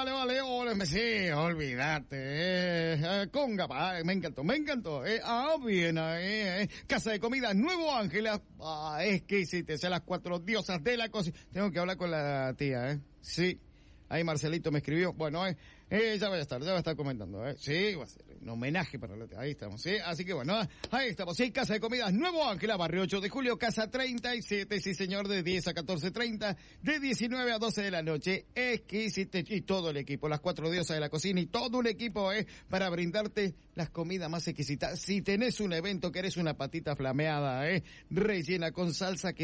vale. Sí, olvídate. Conga, me encantó. Bien, Casa de Comida Nuevo Ángela. Exquisita, las 4 diosas de la cocina. Tengo que hablar con la tía, Sí. Ahí Marcelito me escribió. Bueno, ya va a estar comentando, Sí, va a ser un homenaje para la tía. Ahí estamos, sí. Así que bueno, ahí estamos, sí. Casa de Comidas Nuevo Ángela, barrio 8 de julio, casa 37, sí señor, de 10 a 14:30, de 19 a 12 de la noche. Exquisito, y todo el equipo, las 4 diosas de la cocina y todo un equipo, para brindarte las comidas más exquisitas. Si tenés un evento, querés una patita flameada, rellena con salsa que